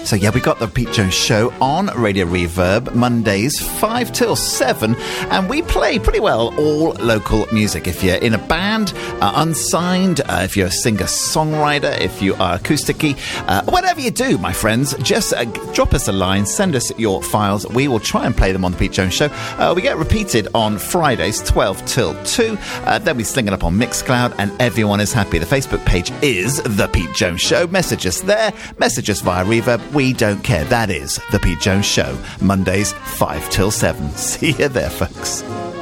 So yeah, we got the Pete Jones Show on Radio Reverb Mondays 5 till 7, and we play pretty well all local music. If you're in a band, unsigned, if you're a singer-songwriter, if you are acousticy, whatever you do, my friends, just drop us a line, send us your files. We will try and play them on the Pete Jones Show. We get repeated on Fridays 12 till 2. Then we sling it up on Mixcloud, and everyone is happy. The Facebook page is The Pete Jones Show. Message us there. Message us via Reverb. We don't care. That is The Pete Jones Show. Mondays 5 till 7. See you there, folks.